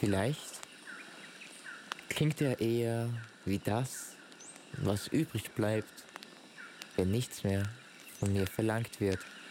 Vielleicht klingt er eher wie das, was übrig bleibt, wenn nichts mehr von mir verlangt wird.